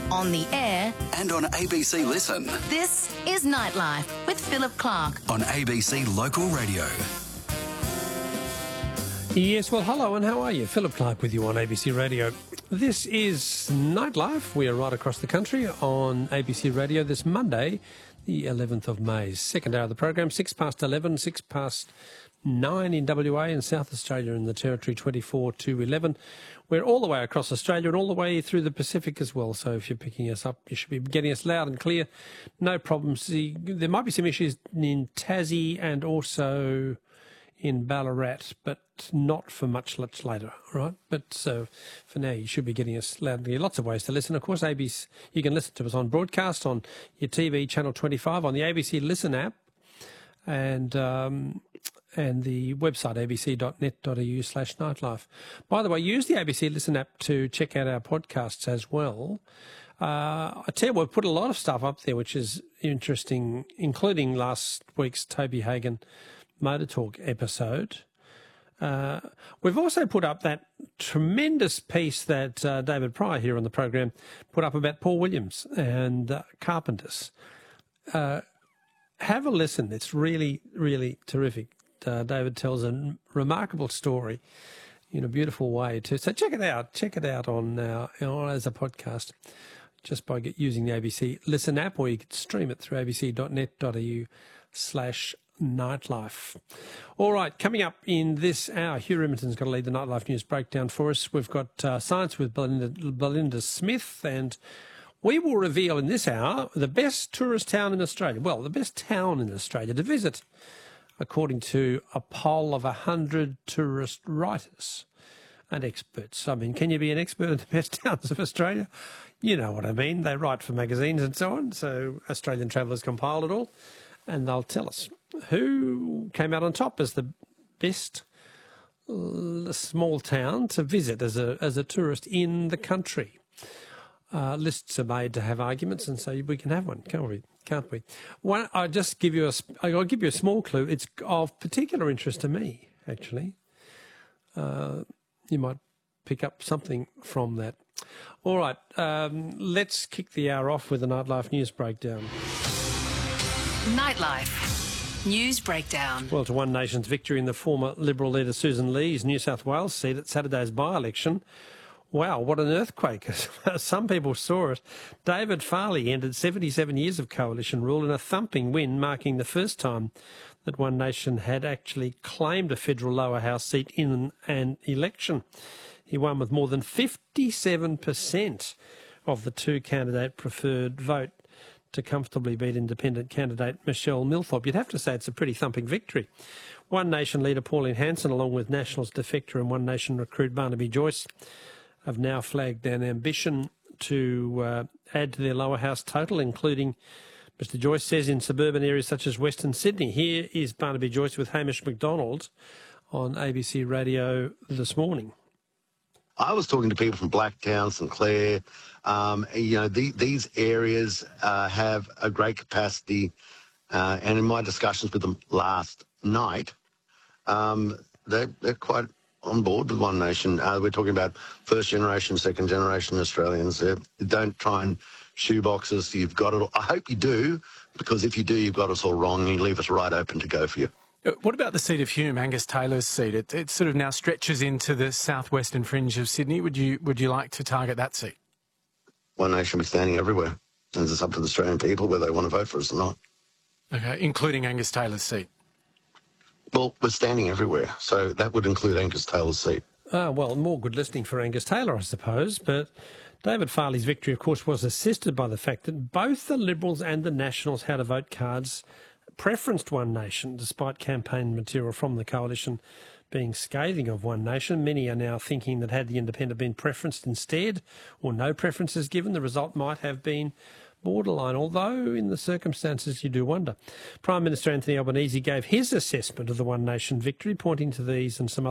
on the air, and on ABC Listen. this is Nightlife with Philip Clark. On ABC Local Radio. Yes, well, hello and how are you? Philip Clark with you on ABC Radio. This is Nightlife. We are right across the country on ABC Radio this Monday, the 11th of May. Second hour of the program, 6 past 11, 6 past 9 in WA and South Australia in the Territory, 24 to 11. We're all the way across Australia and all the way through the Pacific as well. So if you're picking us up, you should be getting us loud and clear. No problems. There might be some issues in Tassie and also in Ballarat, but not for much later, all right? But so for now, you should be getting us loud and clear. Lots of ways to listen. Of course, ABC, you can listen to us on broadcast on your TV, Channel 25, on the ABC Listen app, and the website abc.net.au/nightlife. By the way, use the ABC Listen app to check out our podcasts as well. I tell you, we've put a lot of stuff up there, which is interesting, including last week's Toby Hagen Motor Talk episode. We've also put up that tremendous piece that David Pryor here on the program put up about Paul Williams and Carpenters. Have a listen. It's really, really terrific. David tells a remarkable story in a beautiful way too. So check it out. Check it out on as a podcast just by using the ABC Listen app, or you can stream it through abc.net.au/nightlife. All right, coming up in this hour, Hugh Riminton's going to lead the Nightlife News breakdown for us. We've got Science with Belinda Smith, and we will reveal in this hour the best tourist town in Australia. Well, the best town in Australia to visit, according to a poll of 100 tourist writers and experts. I mean, can you be an expert in the best towns of Australia? You know what I mean. They write for magazines and so on, so Australian Travellers compiled it all, and they'll tell us who came out on top as the best small town to visit as a tourist in the country. Lists are made to have arguments, and so we can have one, can't we? I'll give you a small clue. It's of particular interest to me, actually. You might pick up something from that. All right, let's kick the hour off with the Nightlife News Breakdown. Nightlife News Breakdown. Well, to One Nation's victory in the former Liberal leader Susan Lee's New South Wales seat at Saturday's by-election. Wow, what an earthquake. Some people saw it. David Farley ended 77 years of coalition rule in a thumping win, marking the first time that One Nation had actually claimed a federal lower house seat in an election. He won with more than 57% of the two-candidate preferred vote to comfortably beat independent candidate Michelle Milthorpe. You'd have to say it's a pretty thumping victory. One Nation leader Pauline Hanson, along with Nationals defector and One Nation recruit Barnaby Joyce, have now flagged an ambition to add to their lower house total, including, Mr Joyce says, in suburban areas such as Western Sydney. Here is Barnaby Joyce with Hamish McDonald on ABC Radio this morning. I was talking to people from Blacktown, St Clair. These areas have a great capacity, and in my discussions with them last night, they're quite on board with One Nation. We're talking about first generation, second generation Australians. Don't try and shoeboxes. You've got it all. I hope you do, because if you do, you've got us all wrong and you leave us right open to go for you. What about the seat of Hume, Angus Taylor's seat? It sort of now stretches into the southwestern fringe of Sydney. Would you like to target that seat? One Nation will be standing everywhere, and it's up to the Australian people whether they want to vote for us or not. Okay, including Angus Taylor's seat. Well, we're standing everywhere, so that would include Angus Taylor's seat. Well, more good listening for Angus Taylor, I suppose, but David Farley's victory, of course, was assisted by the fact that both the Liberals and the Nationals how to vote cards preferenced One Nation, despite campaign material from the coalition being scathing of One Nation. Many are now thinking that had the Independent been preferenced instead, or no preferences given, the result might have been borderline, although in the circumstances you do wonder. Prime Minister Anthony Albanese gave his assessment of the One Nation victory, pointing to these and some